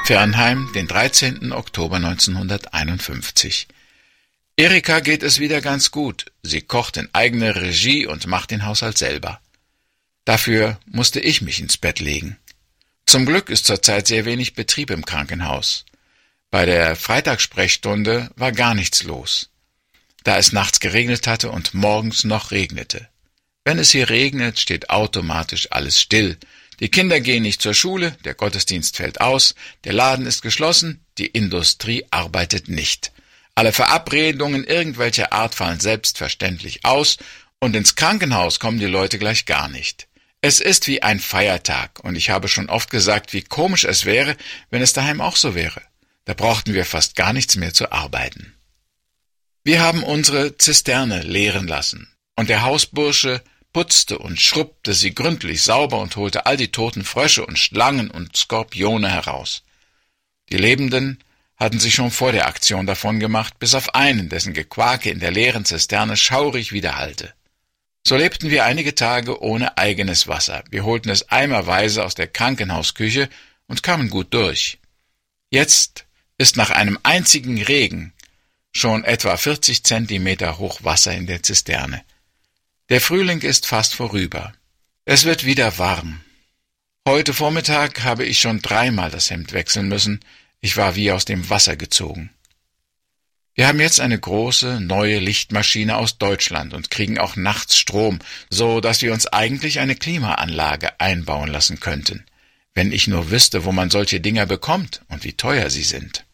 Viernheim, den 13. Oktober 1951. Erika geht es wieder ganz gut. Sie kocht in eigener Regie und macht den Haushalt selber. Dafür musste ich mich ins Bett legen. Zum Glück ist zurzeit sehr wenig Betrieb im Krankenhaus. Bei der Freitagssprechstunde war gar nichts los, da es nachts geregnet hatte und morgens noch regnete. Wenn es hier regnet, steht automatisch alles still. Die Kinder gehen nicht zur Schule, der Gottesdienst fällt aus, der Laden ist geschlossen, die Industrie arbeitet nicht. Alle Verabredungen irgendwelcher Art fallen selbstverständlich aus und ins Krankenhaus kommen die Leute gleich gar nicht. Es ist wie ein Feiertag und ich habe schon oft gesagt, wie komisch es wäre, wenn es daheim auch so wäre. Da brauchten wir fast gar nichts mehr zu arbeiten. Wir haben unsere Zisterne leeren lassen und der Hausbursche putzte und schrubbte sie gründlich sauber und holte all die toten Frösche und Schlangen und Skorpione heraus. Die Lebenden hatten sich schon vor der Aktion davon gemacht, bis auf einen, dessen Gequake in der leeren Zisterne schaurig widerhallte. So lebten wir einige Tage ohne eigenes Wasser. Wir holten es eimerweise aus der Krankenhausküche und kamen gut durch. Jetzt ist nach einem einzigen Regen schon etwa 40 Zentimeter hoch Wasser in der Zisterne. Der Frühling ist fast vorüber. Es wird wieder warm. Heute Vormittag habe ich schon 3-mal das Hemd wechseln müssen. Ich war wie aus dem Wasser gezogen. Wir haben jetzt eine große, neue Lichtmaschine aus Deutschland und kriegen auch nachts Strom, so dass wir uns eigentlich eine Klimaanlage einbauen lassen könnten. Wenn ich nur wüsste, wo man solche Dinger bekommt und wie teuer sie sind.